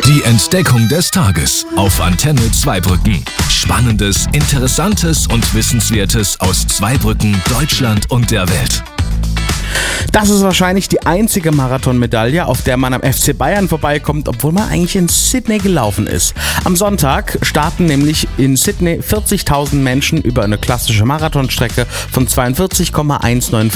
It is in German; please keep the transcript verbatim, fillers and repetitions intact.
Die Entdeckung des Tages auf Antenne Zweibrücken. Spannendes, Interessantes und Wissenswertes aus Zweibrücken, Deutschland und der Welt. Das ist wahrscheinlich die einzige Marathonmedaille, auf der man am F C Bayern vorbeikommt, obwohl man eigentlich in Sydney gelaufen ist. Am Sonntag starten nämlich in Sydney vierzigtausend Menschen über eine klassische Marathonstrecke von zweiundvierzig Komma eins neun